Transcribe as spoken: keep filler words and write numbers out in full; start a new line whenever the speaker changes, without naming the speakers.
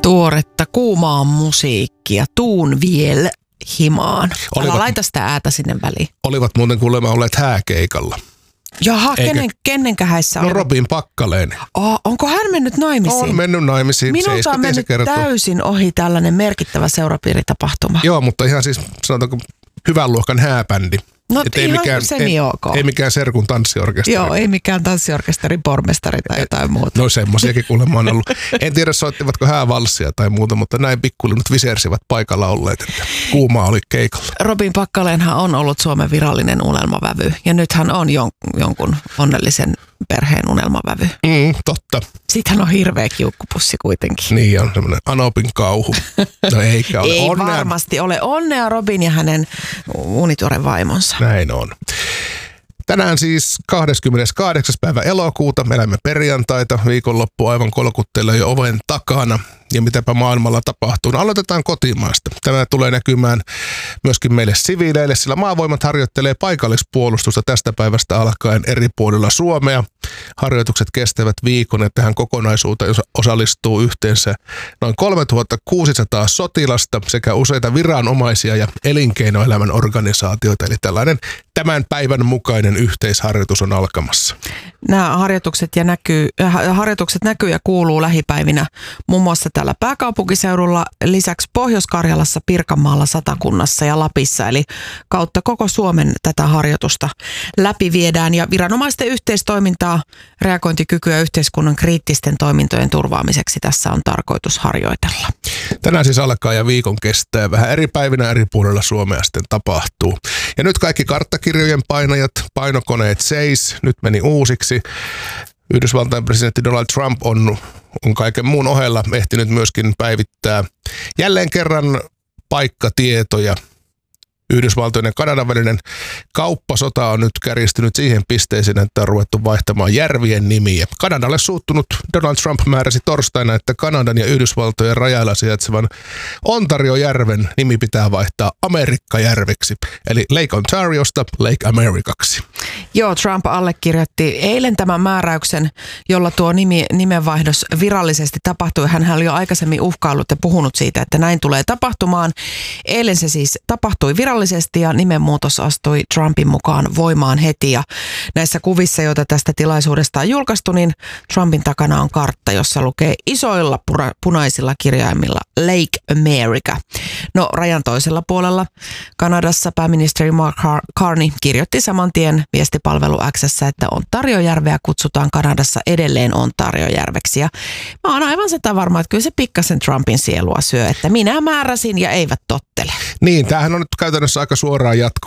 Tuoretta kuumaa musiikkia, tuun viel himaan. Älä laita sitä äätä sinne väliin.
Olivat muuten kuulemma olleet hääkeikalla.
Jaha, kenen, kenenkä häissä
No
olivat?
Robin Pakkaleen.
Oh, onko hän mennyt naimisiin?
On mennyt naimisiin.
Minulta on mennyt täysin ohi tällainen merkittävä seurapiiritapahtuma.
Joo, mutta ihan siis sanotaanko hyvän luokan hääbändi.
No
Et
ihan
ei mikään,
semi-ok.
Ei, ei mikään serkun tanssiorkesteri.
Joo, ei mikään tanssiorkesteri, pormestari tai jotain muuta.
No semmosiakin kuulemma on ollut. En tiedä soittivatko häävalssia tai muuta, mutta näin pikkulinnut visersivät paikalla olleet, että kuumaa oli keikalla.
Robin Pakkaleenhan on ollut Suomen virallinen unelmavävy ja nyt hän on jon, jonkun onnellisen perheen unelmavävy.
Mm, totta.
Sitten hän on hirveä kiukkupussi kuitenkin.
Niin on semmoinen Anopin kauhu. No eikä ole.
Ei
Onnea.
varmasti ole. Onnea Robin ja hänen unituoren vaimonsa.
Näin on. Tänään siis kahdeskymmeneskahdeksas päivä elokuuta. Me elämme perjantaita. Viikonloppu aivan kolkuttelee jo oven takana. Ja mitäpä maailmalla tapahtuu. No, aloitetaan kotimaasta. Tämä tulee näkymään myöskin meille siviileille, sillä maavoimat harjoittelee paikallispuolustusta tästä päivästä alkaen eri puolilla Suomea. Harjoitukset kestävät viikon ja tähän kokonaisuuteen osallistuu yhteensä noin kolmetuhattakuusisataa sotilasta sekä useita viranomaisia ja elinkeinoelämän organisaatioita. Eli tällainen tämän päivän mukainen yhteisharjoitus on alkamassa.
Nämä harjoitukset, ja näkyy, harjoitukset näkyy ja kuuluu lähipäivinä muun muassa täällä pääkaupunkiseudulla, lisäksi Pohjois-Karjalassa, Pirkanmaalla, Satakunnassa ja Lapissa. Eli kautta koko Suomen tätä harjoitusta läpi viedään ja viranomaisten yhteistoimintaa, reagointikykyä yhteiskunnan kriittisten toimintojen turvaamiseksi tässä on tarkoitus harjoitella.
Tänään siis alkaa ja viikon kestää. Vähän eri päivinä eri puolilla Suomea sitten tapahtuu. Ja nyt kaikki karttakirjojen painajat, painokoneet seis, nyt meni uusiksi. Yhdysvaltain presidentti Donald Trump on, on kaiken muun ohella ehtinyt myöskin päivittää jälleen kerran paikkatietoja. Yhdysvaltojen ja Kanadan välinen kauppasota on nyt kärjistynyt siihen pisteeseen, että on ruvettu vaihtamaan järvien nimiä. Kanadalle suuttunut Donald Trump määräsi torstaina, että Kanadan ja Yhdysvaltojen rajalla sijaitsevan Ontario-järven nimi pitää vaihtaa Amerikkajärveksi, eli Lake Ontariosta Lake Americaksi.
Joo, Trump allekirjoitti eilen tämän määräyksen, jolla tuo nimi, nimenvaihdos virallisesti tapahtui. Hän oli jo aikaisemmin uhkaillut ja puhunut siitä, että näin tulee tapahtumaan. Eilen se siis tapahtui virallisesti ja nimenmuutos astui Trumpin mukaan voimaan heti. Ja näissä kuvissa, joita tästä tilaisuudesta on julkaistu, niin Trumpin takana on kartta, jossa lukee isoilla pura, punaisilla kirjaimilla Lake America. No rajan toisella puolella Kanadassa pääministeri Mark Carney kirjoitti saman tien viestipalvelu X:ssä, että Ontariojärveä kutsutaan Kanadassa edelleen Ontariojärveksi. Ja mä oon aivan sitä varma, että kyllä se pikkasen Trumpin sielua syö, että minä määräsin ja eivät tottele.
Niin, tämähän on nyt käytännössä aika suoraan jatko